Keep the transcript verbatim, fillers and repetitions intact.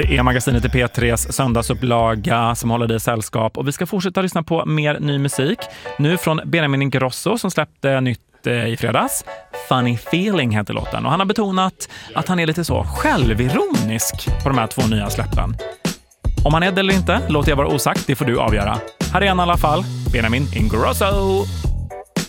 Det är magasinet i P tre:s söndagsupplaga som håller dig i sällskap. Och vi ska fortsätta lyssna på mer ny musik. Nu från Benjamin Ingrosso som släppte nytt eh, i fredags. Funny Feeling heter låten. Och han har betonat att han är lite så självironisk på de här två nya släppen. Om han är det eller inte, låter jag vara osagt. Det får du avgöra. Här är han i alla fall, Benjamin Ingrosso.